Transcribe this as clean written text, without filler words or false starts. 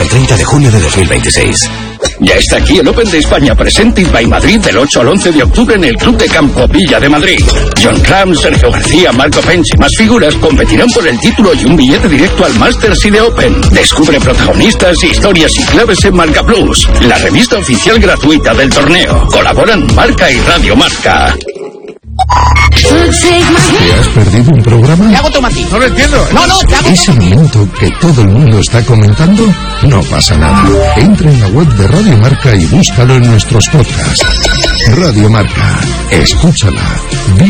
30 de junio de 2026. Ya está aquí el Open de España Presented by Madrid del 8 al 11 de octubre en el Club de Campo Villa de Madrid. John Cram, Sergio García, Marco Pence y más figuras competirán por el título y un billete directo al Masters y de Open. Descubre protagonistas, historias y claves en Marca Plus, la revista oficial gratuita del torneo. Colaboran Marca y Radio Marca. ¿Te has perdido un programa? ¿Qué hago Tomati? No lo entiendo. ¿Ese momento que todo el mundo está comentando? No pasa nada. Entra en la web de Radio Marca y búscalo en nuestros podcasts. Radio Marca. Escúchala.